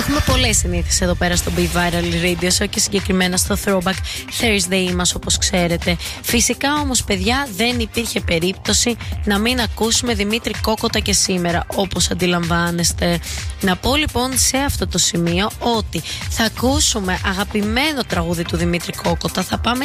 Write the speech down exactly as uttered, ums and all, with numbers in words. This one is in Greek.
Έχουμε πολλές συνήθειες εδώ πέρα στο Be Viral Radio και συγκεκριμένα στο Throwback Thursday μας, όπως ξέρετε. Φυσικά όμως, παιδιά, δεν υπήρχε περίπτωση να μην ακούσουμε Δημήτρη Κόκοτα και σήμερα, όπως αντιλαμβάνεστε. Να πω λοιπόν σε αυτό το σημείο ότι θα ακούσουμε αγαπημένο τραγούδι του Δημήτρη Κόκοτα. Θα πάμε